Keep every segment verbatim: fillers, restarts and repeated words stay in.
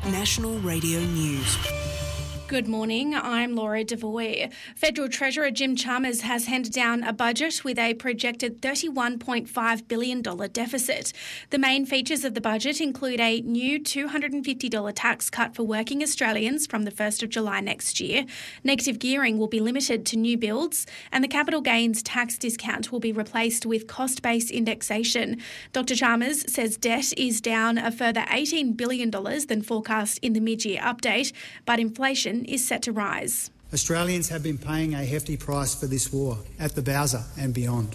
National Radio News. Good morning, I'm Laura Devoy. Federal Treasurer Jim Chalmers has handed down a budget with a projected thirty-one point five billion dollars deficit. The main features of the budget include a new two hundred fifty dollars tax cut for working Australians from the first of July next year. Negative gearing will be limited to new builds, and the capital gains tax discount will be replaced with cost-based indexation. Doctor Chalmers says debt is down a further eighteen billion dollars than forecast in the mid-year update, but inflation is set to rise. Australians have been paying a hefty price for this war at the Bowser and beyond.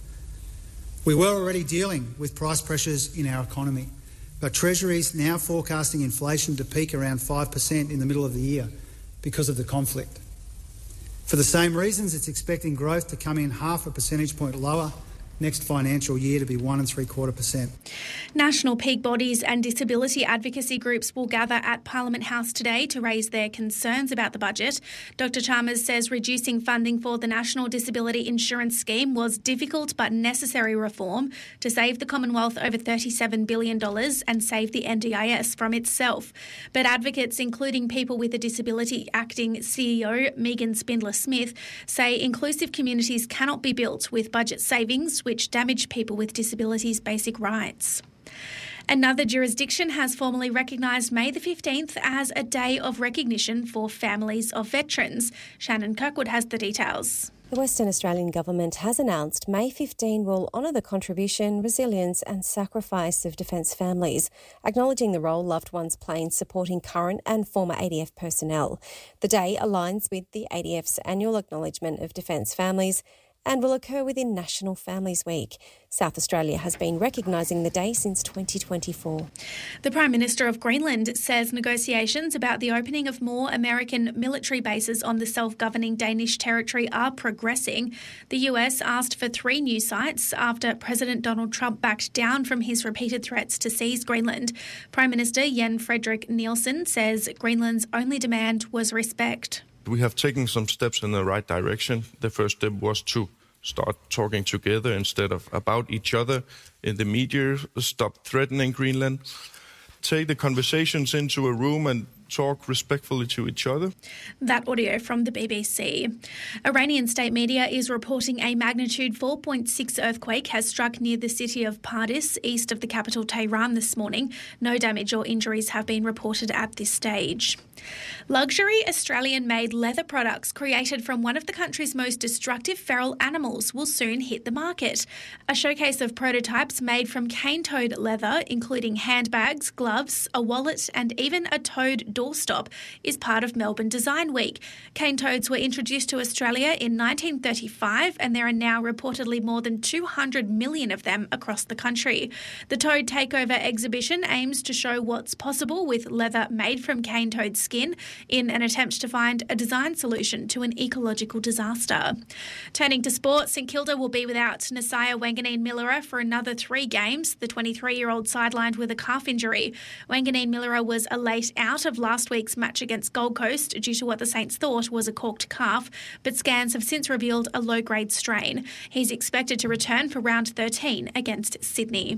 We were already dealing with price pressures in our economy, but Treasury is now forecasting inflation to peak around five percent in the middle of the year because of the conflict. For the same reasons, it's expecting growth to come in half a percentage point lower next financial year to be one and three quarter percent. National peak bodies and disability advocacy groups will gather at Parliament House today to raise their concerns about the budget. Doctor Chalmers says reducing funding for the National Disability Insurance Scheme was difficult but necessary reform to save the Commonwealth over thirty-seven billion dollars and save the N D I S from itself. But advocates, including People with a Disability Acting C E O Megan Spindler-Smith, say inclusive communities cannot be built with budget savings which damage people with disabilities' basic rights. Another jurisdiction has formally recognised May the fifteenth as a day of recognition for families of veterans. Shannon Kirkwood has the details. The Western Australian Government has announced May fifteenth will honour the contribution, resilience and sacrifice of defence families, acknowledging the role loved ones play in supporting current and former A D F personnel. The day aligns with the A D F's annual acknowledgement of defence families and will occur within National Families Week. South Australia has been recognising the day since twenty twenty-four. The Prime Minister of Greenland says negotiations about the opening of more American military bases on the self-governing Danish territory are progressing. The U S asked for three new sites after President Donald Trump backed down from his repeated threats to seize Greenland. Prime Minister Jan Fredrik Nielsen says Greenland's only demand was respect. We have taken some steps in the right direction. The first step was to start talking together instead of about each other in the media, stop threatening Greenland, take the conversations into a room and talk respectfully to each other. That audio from the B B C. Iranian state media is reporting a magnitude four point six earthquake has struck near the city of Pardis, east of the capital Tehran this morning. No damage or injuries have been reported at this stage. Luxury Australian-made leather products created from one of the country's most destructive feral animals will soon hit the market. A showcase of prototypes made from cane-toad leather, including handbags, gloves, a wallet and even a toad doorstop, is part of Melbourne Design Week. Cane toads were introduced to Australia in nineteen thirty-five and there are now reportedly more than two hundred million of them across the country. The Toad Takeover exhibition aims to show what's possible with leather made from cane toad skin in an attempt to find a design solution to an ecological disaster. Turning to sport, St Kilda will be without Nasiah Wanganeen-Millera for another three games. The twenty-three-year-old sidelined with a calf injury. Wanganeen-Millera was a late out of last week's match against Gold Coast due to what the Saints thought was a corked calf, but scans have since revealed a low-grade strain. He's expected to return for round thirteen against Sydney.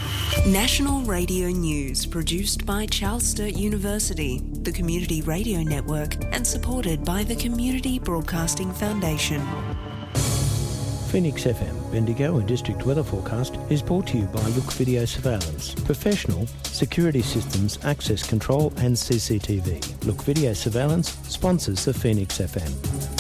National Radio News, produced by Charles Sturt University, the Community Radio Network, and supported by the Community Broadcasting Foundation. Phoenix F M, Bendigo and District Weather Forecast is brought to you by Look Video Surveillance. Professional, security systems, access control and C C T V. Look Video Surveillance sponsors the Phoenix F M.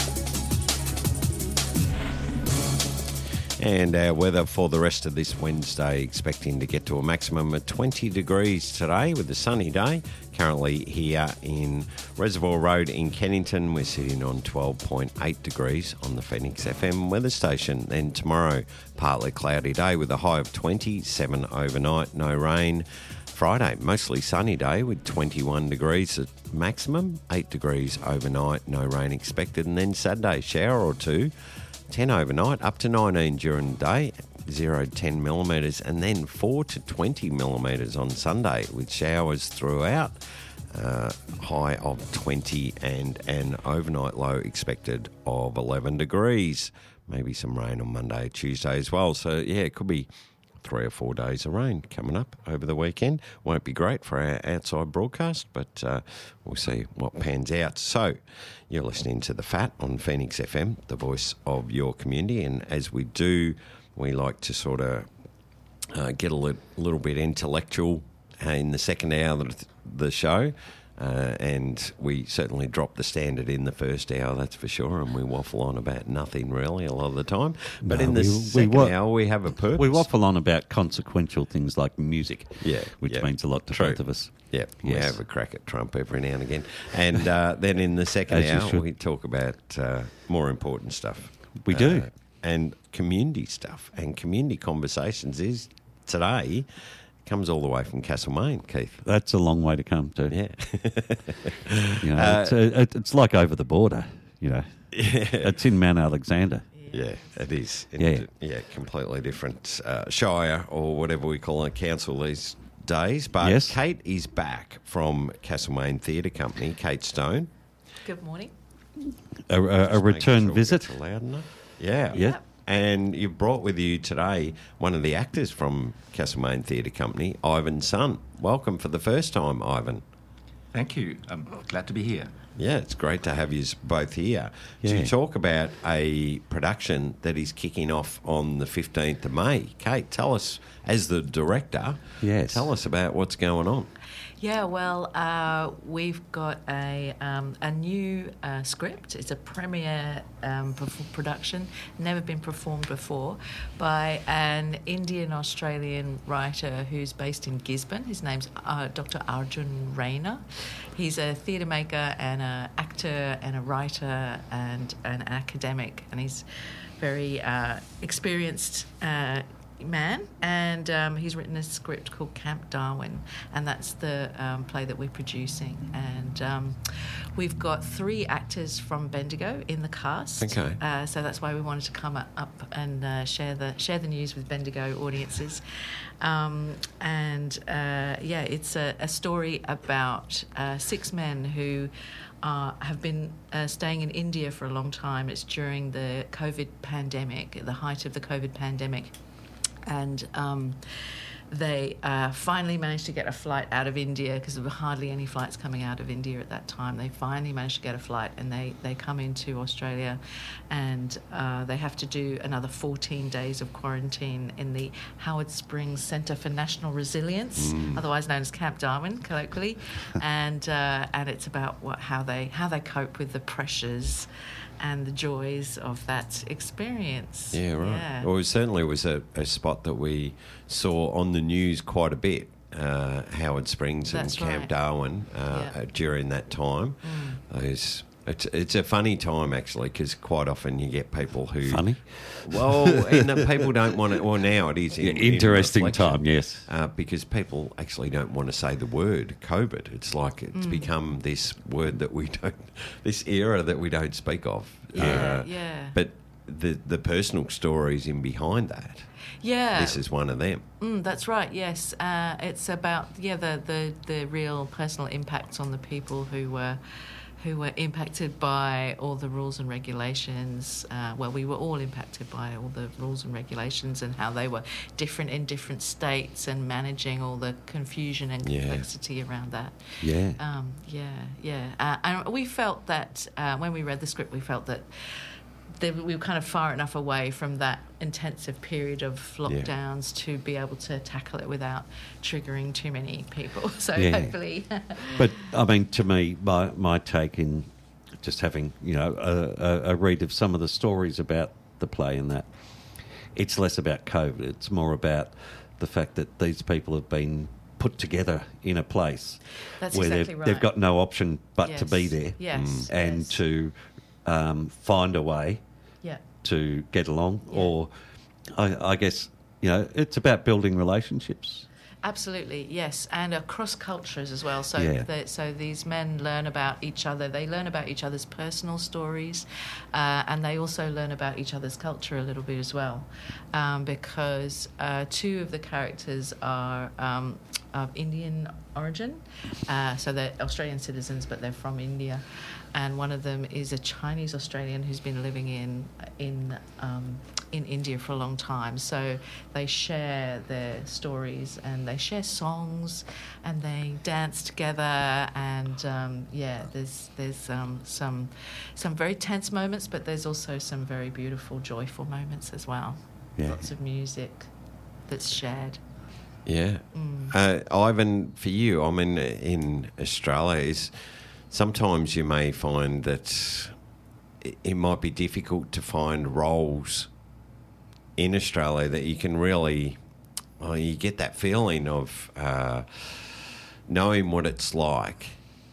And our weather for the rest of this Wednesday, expecting to get to a maximum of twenty degrees today with a sunny day. Currently here in Reservoir Road in Kennington, we're sitting on twelve point eight degrees on the Phoenix F M weather station. Then tomorrow, partly cloudy day with a high of twenty-seven overnight, no rain. Friday, mostly sunny day with twenty-one degrees at maximum, eight degrees overnight, no rain expected. And then Saturday, shower or two. ten overnight, up to nineteen during the day, zero to ten millimetres, and then four to twenty millimetres on Sunday with showers throughout, uh, high of twenty and an overnight low expected of eleven degrees. Maybe some rain on Monday, Tuesday as well. So, yeah, it could be three or four days of rain coming up over the weekend. Won't be great for our outside broadcast, but uh, we'll see what pans out. So you're listening to The Fat on Phoenix F M, the voice of your community, and as we do, we like to sort of uh, get a li- little bit intellectual in the second hour of the show. Uh, and we certainly drop the standard in the first hour, that's for sure, and we waffle on about nothing really a lot of the time. But no, in the we, second we wa- hour, we have a purpose. We waffle on about consequential things like music, yeah, which yeah. means a lot to True. both of us. Yeah, we Yes. have a crack at Trump every now and again. And uh, then in the second As you hour, should. we talk about uh, more important stuff. We do. Uh, and community stuff. And community conversations is today... comes all the way from Castlemaine, Keith. That's a long way to come to. Yeah. You know, Uh, it's, uh, it, it's like over the border, you know. Yeah. It's in Mount Alexander. Yeah, it is. Yeah. It- yeah, completely different uh, shire or whatever we call it, council these days. But Yes. Kate is back from Castlemaine Theatre Company, Kate Stone. Good morning. A, a, a Just return making sure visit. it's loud enough. Yeah. Yeah. And you've brought with you today one of the actors from Castlemaine Theatre Company, Ivan Sun. Welcome for the first time, Ivan. Thank you. I'm glad to be here. Yeah, it's great to have you both here Yeah. to talk about a production that is kicking off on the fifteenth of May. Kate, tell us, as the director, Yes. tell us about what's going on. Yeah, well, uh, we've got a um, a new uh, script. It's a premiere um, perf- production, never been performed before, by an Indian-Australian writer who's based in Gisborne. His name's uh, Doctor Arjun Rayner. He's a theatre maker and an actor and a writer and an academic, and he's very uh, experienced uh man, and um, he's written a script called Camp Darwin, and that's the um, play that we're producing. And um, we've got three actors from Bendigo in the cast. Okay. Uh, so that's why we wanted to come up and uh, share the share the news with Bendigo audiences. Um, and uh, yeah, it's a, a story about uh, six men who Uh, have been uh, staying in India for a long time. It's during the COVID pandemic, at the height of the COVID pandemic. And um, they uh, finally managed to get a flight out of India, because there were hardly any flights coming out of India at that time. They finally managed to get a flight, and they, they come into Australia, and uh, they have to do another fourteen days of quarantine in the Howard Springs Centre for National Resilience, Mm. otherwise known as Camp Darwin, colloquially. and uh, and it's about what how they how they cope with the pressures and the joys of that experience. Yeah, right. Yeah. Well, it certainly was a, a spot that we saw on the news quite a bit, uh, Howard Springs That's and Camp right. Darwin uh, Yeah. uh, during that time. Mm. Those, it's, it's a funny time, actually, because quite often you get people who... Funny? Well, and the people don't want it... Well, now it is... In, Yeah, interesting in reflection, time, yes. Uh, because people actually don't want to say the word COVID. It's like it's Mm. become this word that we don't... This era that we don't speak of. Yeah, Uh, yeah. But the the personal stories in behind that. Yeah. This is one of them. Mm, that's right, yes. Uh, it's about, yeah, the, the, the real personal impacts on the people who were who were impacted by all the rules and regulations. Uh, well, we were all impacted by all the rules and regulations, and how they were different in different states, and managing all the confusion and Yeah. complexity around that. Yeah. Um, yeah, yeah. Uh, and we felt that, uh, when we read the script, we felt that they, we were kind of far enough away from that intensive period of lockdowns to be able to tackle it without triggering too many people. So Yeah. hopefully... But, I mean, to me, my, my take in just having, you know, a, a, a read of some of the stories about the play and that, it's less about COVID. It's more about the fact that these people have been put together in a place That's where exactly they've, right. they've got no option but to Yes. be there. Yes, And yes. to um, find a way Yeah. to get along. Yeah. Or, I, I guess, you know, it's about building relationships. Absolutely, yes, and across cultures as well. So, Yeah. the, so these men learn about each other. They learn about each other's personal stories, uh, and they also learn about each other's culture a little bit as well, um, because uh, two of the characters are um, of Indian origin. Uh, so they're Australian citizens, but they're from India. And one of them is a Chinese Australian who's been living in in um, in India for a long time. So they share their stories and they share songs and they dance together. And um, yeah, there's there's um, some some very tense moments, but there's also some very beautiful, joyful moments as well. Yeah. Lots of music that's shared. Yeah. Mm. Uh, Ivan, for you, I mean, in Australia, is sometimes you may find that it, it might be difficult to find roles in Australia that you can really, well, you get that feeling of uh, knowing what it's like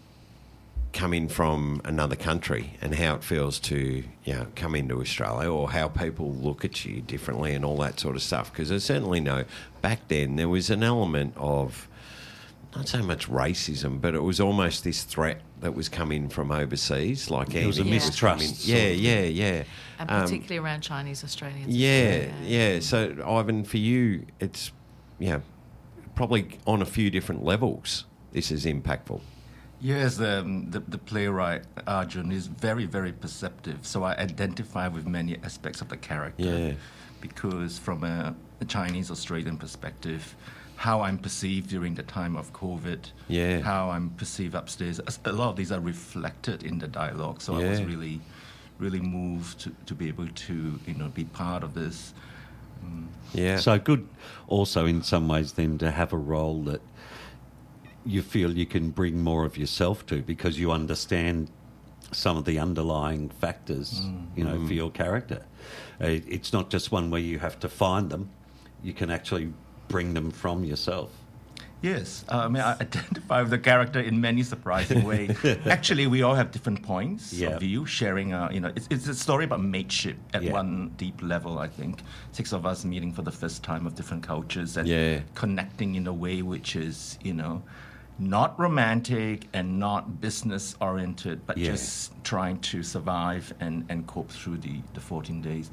coming from another country and how it feels to, you know, come into Australia, or how people look at you differently and all that sort of stuff. Because I certainly know back then there was an element of not so much racism, but it was almost this threat that was coming from overseas. Like it was a Andy mistrust. coming- Yeah, yeah, yeah. And Um, particularly around Chinese Australians. yeah, yeah. So, Ivan, for you, it's, you know, probably on a few different levels this is impactful. Yes, um, the, the playwright Arjun is very, very perceptive. So I identify with many aspects of the character. Yeah. Because from a, a Chinese Australian perspective, how I'm perceived during the time of COVID, Yeah. how I'm perceived upstairs, a lot of these are reflected in the dialogue. So I was Yeah. really, really moved to, to be able to, you know, be part of this. Um, Yeah. So good also in some ways then to have a role that you feel you can bring more of yourself to, because you understand some of the underlying factors, you know, for your character. It, it's not just one where you have to find them. You can actually bring them from yourself. Yes, uh, I mean, I identify with the character in many surprising ways. Actually, we all have different points Yeah. of view, sharing, uh, you know, it's, it's a story about mateship at Yeah. one deep level, I think. Six of us meeting for the first time of different cultures and Yeah. connecting in a way which is, you know, not romantic and not business-oriented, but Yeah. just trying to survive and, and cope through the, the fourteen days.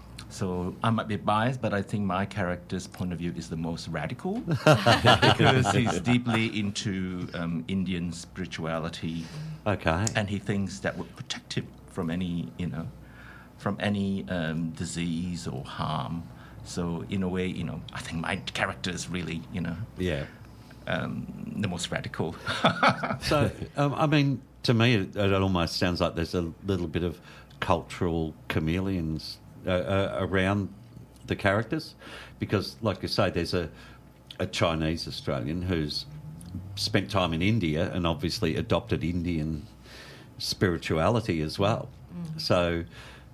So I might be biased, but I think my character's point of view is the most radical because he's deeply into um, Indian spirituality, Okay. and he thinks that would protect him from any, you know, from any um, disease or harm. So in a way, you know, I think my character is really, you know, Yeah. um, the most radical. So, um, I mean, to me, it, it almost sounds like there's a little bit of cultural chameleons uh, uh, around the characters, because, like you say, there's a, a Chinese Australian who's spent time in India and obviously adopted Indian spirituality as well. Mm. So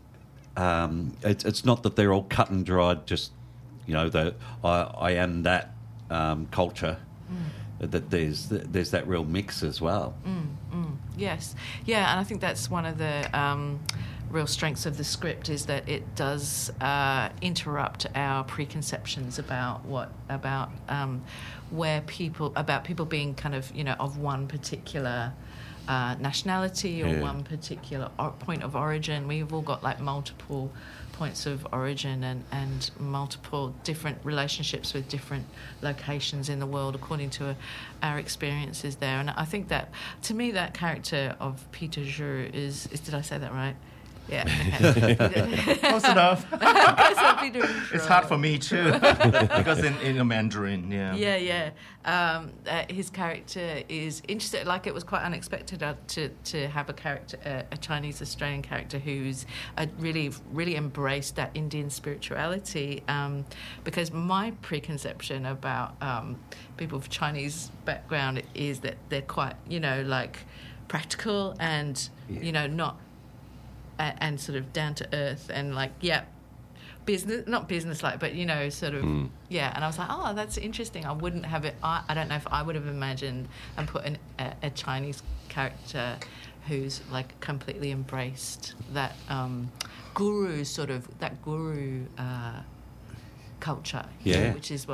um, it's it's not that they're all cut and dried, just, you know, the I, I am that um, culture. Mm. That there's there's that real mix as well. Mm, mm, yes, yeah, and I think that's one of the um, real strengths of the script, is that it does uh, interrupt our preconceptions about what about um, where people about people being kind of, you know, of one particular uh, nationality or Yeah. one particular or- point of origin. We've all got like multiple points of origin and, and multiple different relationships with different locations in the world according to uh, our experiences there. And I think that, to me, that character of Peter Zhu is, is did I say that right? Yeah. Close enough. Close enough, Peter Zhu. It's hard for me too, because in, in a Mandarin, yeah. Yeah, yeah. Um, uh, his character is interesting. Like, it was quite unexpected uh, to to have a character, uh, a Chinese Australian character who's uh, really, really embraced that Indian spirituality. Um, because my preconception about um, people of Chinese background is that they're quite, you know, like practical and, Yeah. you know, not. And sort of down to earth and like, yeah, business, not business like, but, you know, sort of, Mm. yeah. And I was like, oh, that's interesting. I wouldn't have it, I, I don't know if I would have imagined and put an, a, a Chinese character who's like completely embraced that um, guru sort of, that guru uh, culture, Yeah. which is what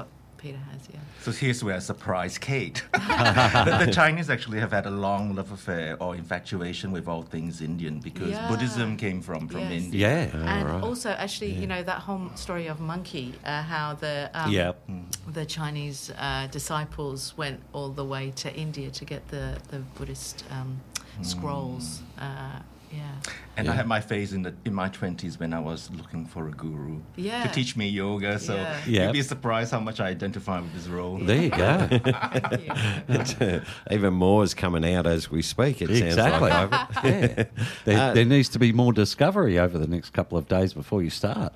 Peter has, yeah. So here's where I surprise Kate. the, the Chinese actually have had a long love affair or infatuation with all things Indian because Yeah. Buddhism came from, from Yes. India. Yeah. And right. also, actually, you know, that whole story of Monkey, uh, how the um, Yeah. the Chinese uh, disciples went all the way to India to get the, the Buddhist um, scrolls. Uh, yeah. And Yeah. I had my phase in the in my twenties when I was looking for a guru Yeah. to teach me yoga. So Yeah. Yeah. you'd be surprised how much I identify with this role. There you go. Thank you. Even more is coming out as we speak, it Exactly. sounds like. Ivan. Yeah. There, Uh, there needs to be more discovery over the next couple of days before you start.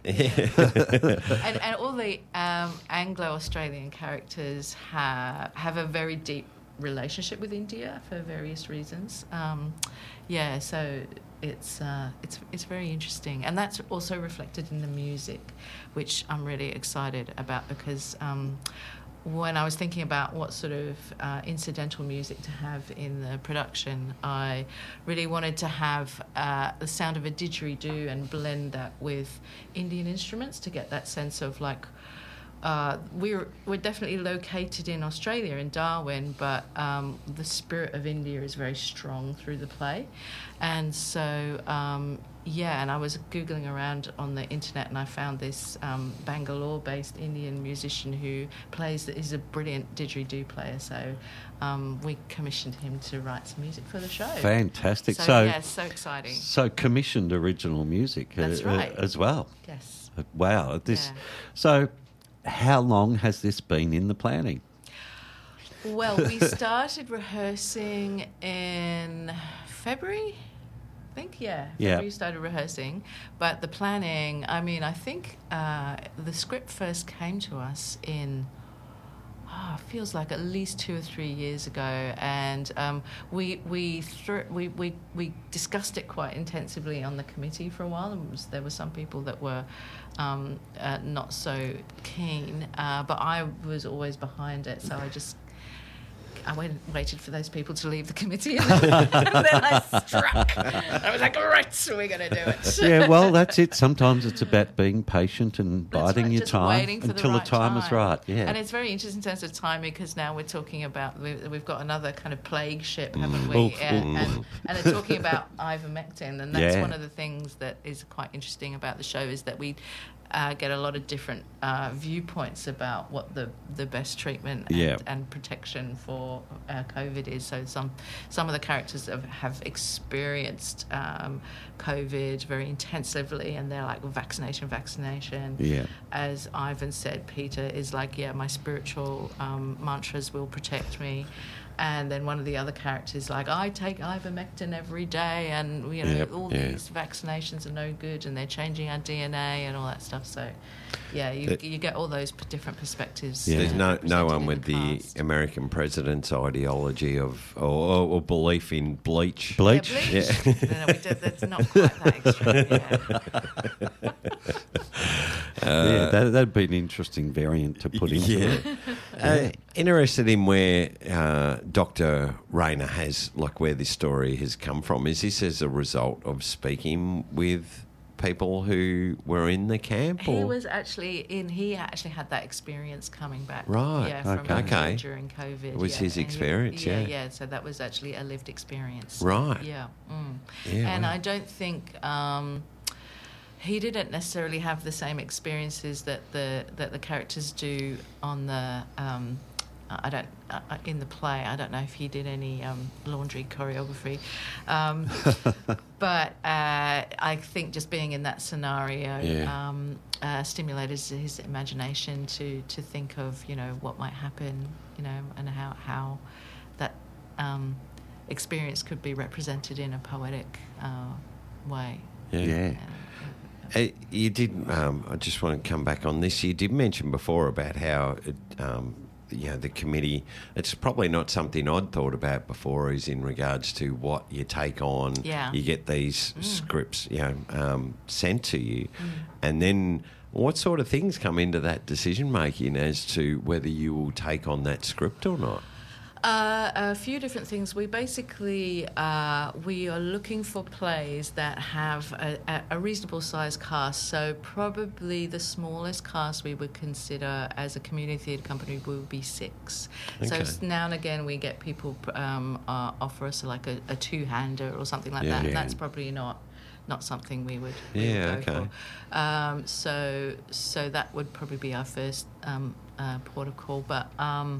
and, and all the um, Anglo-Australian characters have have a very deep relationship with India for various reasons. Um, yeah, so it's uh, it's it's very interesting, and that's also reflected in the music, which I'm really excited about because. Um, When I was thinking about what sort of uh, incidental music to have in the production, I really wanted to have uh, the sound of a didgeridoo and blend that with Indian instruments to get that sense of like uh, we're we're definitely located in Australia in Darwin, but um, the spirit of India is very strong through the play, and so. Um, Yeah, and I was Googling around on the internet and I found this um, Bangalore-based Indian musician who plays, is a brilliant didgeridoo player, so um, we commissioned him to write some music for the show. Fantastic. So, So, yeah, so exciting. so commissioned original music uh, That's right. uh, as well. Yes. Uh, Wow. This. Yeah. So, how long has this been in the planning? Well, we started rehearsing in February. I think, yeah. Yeah. February started rehearsing, but the planning, I mean, I think uh, the script first came to us in, oh, feels like at least two or three years ago, and um, we we, thr- we we we discussed it quite intensively on the committee for a while, and was, there were some people that were um, uh, not so keen, uh, but I was always behind it, so I just I went, waited for those people to leave the committee, and then, and then I struck. I was like, all right, so we're going to do it. Yeah, well, that's it. Sometimes it's about being patient and That's biding right, your just time waiting for until the, the, right time, is right. Yeah. And it's very interesting in terms of timing because now we're talking about, we've, we've got another kind of plague ship, haven't we? Oof, and, oof. and, and they're talking about ivermectin, and that's Yeah. one of the things that is quite interesting about the show is that we uh, get a lot of different uh, viewpoints about what the, the best treatment and, Yeah. and protection for uh, COVID is. So some some of the characters have, have experienced um, COVID very intensively, and they're like vaccination, vaccination. Yeah. As Ivan said, Peter is like, yeah, my spiritual um, mantras will protect me. And then one of the other characters like, I take ivermectin every day, and you know Yep, all yeah. these vaccinations are no good, and they're changing our D N A and all that stuff. So, yeah, you, But- you get all those p- different perspectives. Yeah. There's uh, no no represented one in with the cast. American president's ideology of or, or, or belief in bleach. Bleach. Yeah, bleach. no, no, we did, that's not quite that extreme. Yeah. yeah, that, that'd be an interesting variant to put into Yeah. it. Uh, interested in where uh, Doctor Rayner has, like, where this story has come from. Is this as a result of speaking with people who were in the camp? He or? was actually in. He actually had that experience coming back. Right, Yeah. From okay. India Okay. during COVID. It was yeah. his And he- experience, yeah. Yeah. So that was actually a lived experience. Right. Yeah. Mm. Yeah, And wow. I don't think. Um, he didn't necessarily have the same experiences that the that the characters do on the. Um, I don't uh, in the play. I don't know if he did any um, laundry choreography, um, but uh, I think just being in that scenario Yeah. um, uh, stimulated his, his imagination to to think of you know what might happen, you know, and how how that um, experience could be represented in a poetic uh, way. Yeah. Yeah. Uh, you did. Um, I just want to come back on this. You did mention before about how, it, um, you know, the committee. It's probably not something I'd thought about before. Is in regards to what you take on. Yeah. You get these Mm. scripts, you know, um, sent to you, Mm. and then what sort of things come into that decision making as to whether you will take on that script or not? Uh, a few different things. We basically uh, we are looking for plays that have a, a, a reasonable sized cast. So probably the smallest cast we would consider as a community theatre company would be six. Okay. So now and again we get people um, uh, offer us like a, a two hander or something like Yeah. that. Yeah. And that's probably not. Not something we would, we Yeah, would go okay. for. Um, so, so that would probably be our first um, uh, port of call. But um,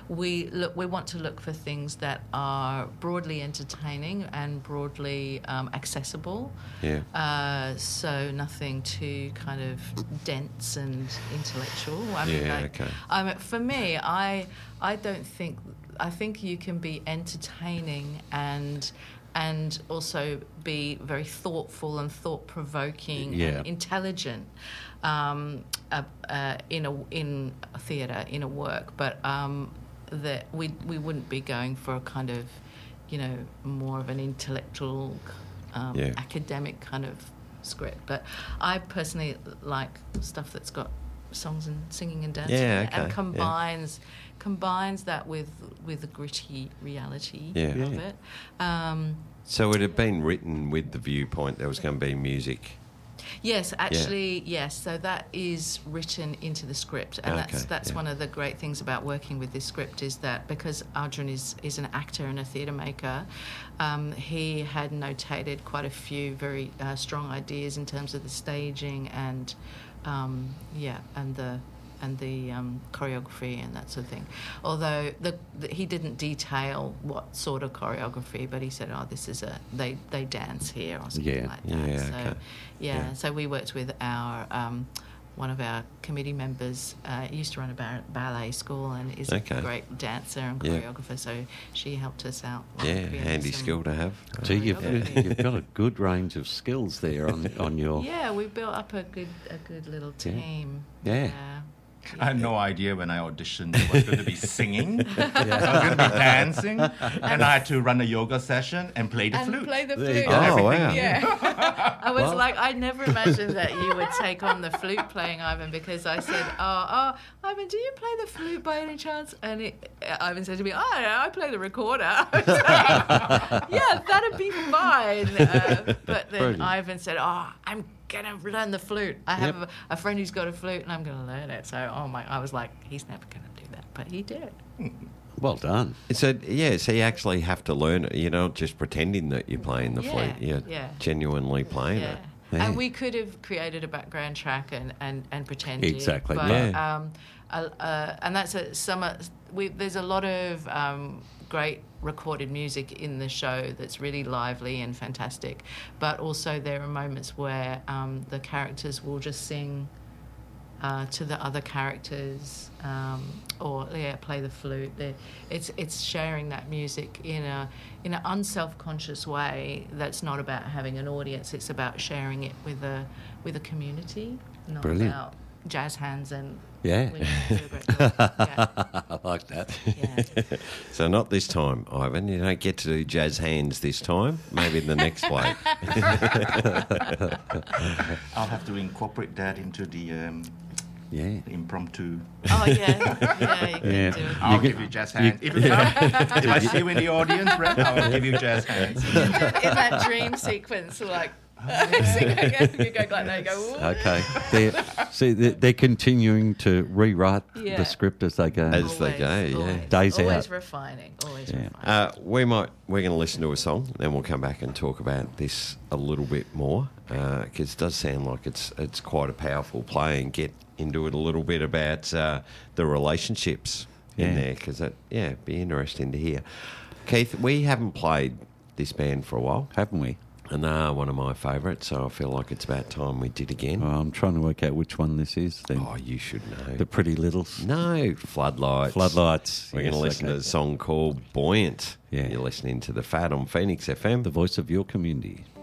we look, we want to look for things that are broadly entertaining and broadly um, accessible. Yeah. Uh, so nothing too kind of dense and intellectual. I mean, Yeah, like, okay. I mean, for me, I I don't think I think you can be entertaining and. and also be very thoughtful and thought-provoking Yeah. and intelligent um, uh, uh, in a in a theatre, in a work. But um, that we we wouldn't be going for a kind of, you know, more of an intellectual, um, Yeah. academic kind of script. But I personally like stuff that's got songs and singing and dancing Yeah, in it okay, and yeah. combines combines that with with the gritty reality Yeah. of Yeah. it. Um, So it had been written with the viewpoint there was going to be music. yes, actually, yes. So that is written into the script, and that's Okay, that's yeah. one of the great things about working with this script is that because Arjun is is an actor and a theatre maker, um, he had notated quite a few very uh, strong ideas in terms of the staging and um, yeah, and the. and the um, choreography and that sort of thing. Although the, the, he didn't detail what sort of choreography, but he said, "Oh, this is a they they dance here" or something Yeah, like that. yeah, so, okay. yeah, Yeah. so we worked with our um, one of our committee members. Uh, used to run a ba- ballet school and is Okay. a great dancer and Yeah. choreographer. So she helped us out. with Yeah, creating handy some- skill to have. So you've, choreography. you've got a good range of skills there on, on your... Yeah, we built up a good a good little Yeah. team. Yeah. I had no idea when I auditioned I was going to be singing, I was going to be dancing, and I had to run a yoga session and play the and flute. play the There you flute. go. Oh, wow. Yeah. I was Well- like, I never imagined that you would take on the flute playing, Ivan, because I said, oh, oh, Ivan, do you play the flute by any chance? And it, Ivan said to me, oh, yeah, I play the recorder. I was like, yeah, that'd be fine. Uh, but then Brilliant. Ivan said, oh, I'm going to learn the flute. I have Yep. a, a friend who's got a flute and I'm going to learn it. So, oh my, I was like, he's never going to do that. But he did. Well done. So, yeah, so you actually have to learn it. You're not just pretending that you're playing the Yeah, flute. You're yeah. genuinely playing Yeah. it. Yeah. And we could have created a background track and, and, and pretended. Exactly, But, yeah. um, uh, uh, and that's a, some, uh, we, there's a lot of um, great recorded music in the show that's really lively and fantastic. But also there are moments where um, the characters will just sing uh, to the other characters um, or yeah, play the flute. They're, it's it's sharing that music in a in an unself-conscious way that's not about having an audience. It's about sharing it with a with a community, not Brilliant. about jazz hands and Yeah. women who do a great job. Yeah. I like that. Yeah. So not this time, Ivan. You don't get to do jazz hands this time. Maybe the next play. I'll have to incorporate that into the um, Yeah. impromptu. Oh yeah, yeah, you can Yeah. do it. I'll You give get- you jazz hands. If, if I see you in the audience, Brett, I'll give you jazz hands. In that dream sequence, like sing again, you go like that, you go. "Ooh." Okay. They're, see, they're, they're continuing to rewrite Yeah. the script as they go. As they go, yeah. always, Days always out. refining, always Yeah. refining. Uh, we might. We're going to listen to a song, then we'll come back and talk about this a little bit more because it does sound like it's it's quite a powerful play, and get into it a little bit about uh, the relationships in Yeah. there because it yeah it'd be interesting to hear. Keith, we haven't played this band for a while, Haven't we? and they're one of my favourites, so I feel like it's about time we did again. Well, I'm trying to work out which one this is then. Oh, you should know. The Pretty Littles. No, Floodlights. Floodlights. We're going to Yes, listen okay. to a song called Buoyant. Yeah. You're listening to The Fat on Phoenix F M. The voice of your community.